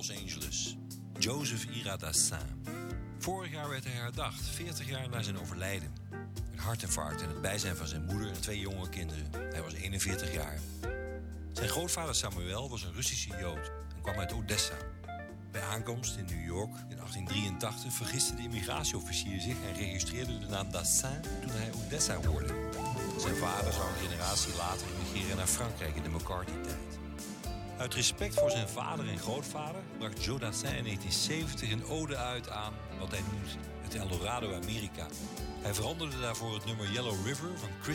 Los Angeles. Joseph Ira Dassin. Vorig jaar werd hij herdacht, 40 jaar na zijn overlijden. Een hartinfarct in het bijzijn van zijn moeder en 2 jonge kinderen. Hij was 41 jaar. Zijn grootvader Samuel was een Russische Jood en kwam uit Odessa. Bij aankomst in New York in 1883 vergiste de immigratieofficier zich en registreerde de naam Dassin toen hij Odessa hoorde. Zijn vader zou een generatie later emigreren naar Frankrijk in de McCarthy-tijd. Uit respect voor zijn vader en grootvader bracht Joe Dassin in 1970 een ode uit aan wat hij noemt het Eldorado Amerika. Hij veranderde daarvoor het nummer Yellow River van Chris